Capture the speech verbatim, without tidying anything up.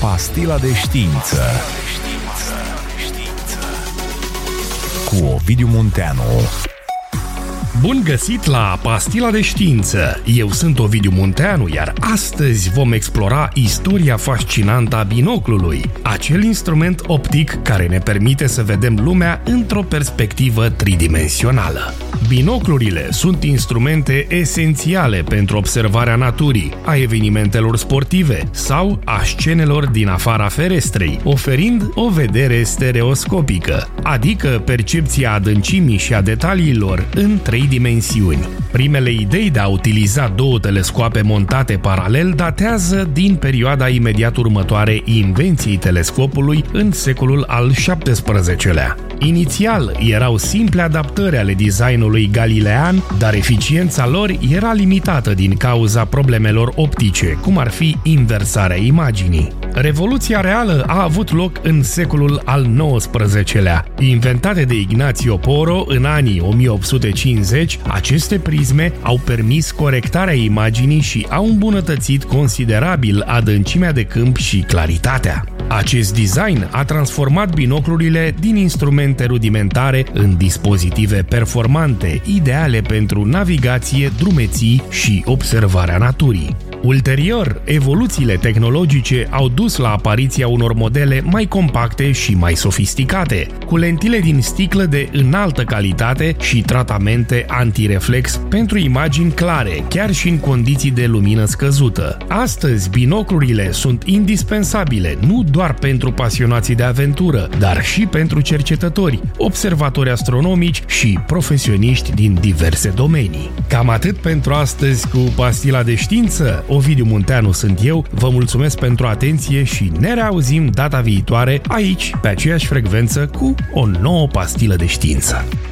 Pastila de știință cu Ovidiu Munteanu. Bun găsit la Pastila de știință! Eu sunt Ovidiu Munteanu, iar astăzi vom explora istoria fascinantă a binoclului, acel instrument optic care ne permite să vedem lumea într-o perspectivă tridimensională. Binoclurile sunt instrumente esențiale pentru observarea naturii, a evenimentelor sportive sau a scenelor din afara ferestrei, oferind o vedere stereoscopică, adică percepția adâncimii și a detaliilor în trei dimensiuni. Primele idei de a utiliza două telescoape montate paralel datează din perioada imediat următoare invenției telescopului în secolul al șaptesprezecelea. Inițial erau simple adaptări ale designului galilean, dar eficiența lor era limitată din cauza problemelor optice, cum ar fi inversarea imaginii. Revoluția reală a avut loc în secolul al nouăsprezecelea. Inventate de Ignacio Porro în anii o mie opt sute cincizeci, aceste prisme au permis corectarea imaginii și au îmbunătățit considerabil adâncimea de câmp și claritatea. Acest design a transformat binoclurile din instrumente rudimentare în dispozitive performante, ideale pentru navigație, drumeții și observarea naturii. Ulterior, evoluțiile tehnologice au dus la apariția unor modele mai compacte și mai sofisticate, cu lentile din sticlă de înaltă calitate și tratamente antireflex pentru imagini clare, chiar și în condiții de lumină scăzută. Astăzi, binoclurile sunt indispensabile nu doar pentru pasionații de aventură, dar și pentru cercetători, observatori astronomici și profesioniști din diverse domenii. Cam atât pentru astăzi cu Pastila de știință. Ovidiu Munteanu sunt eu, vă mulțumesc pentru atenție și ne reauzim data viitoare aici, pe aceeași frecvență, cu o nouă pastilă de știință.